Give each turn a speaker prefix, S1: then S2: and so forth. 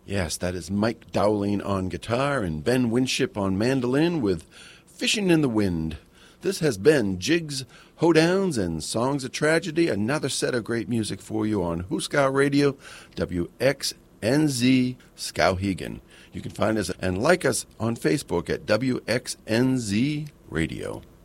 S1: Yes, that is Mike Dowling on guitar and Ben Winship on mandolin with Fishing in the Wind. This has been Jigs, Hoedowns, and Songs of Tragedy, another set of great music for you on Hooskow Radio, WXNZ Skowhegan. You can find us and like us on Facebook at WXNZ Radio.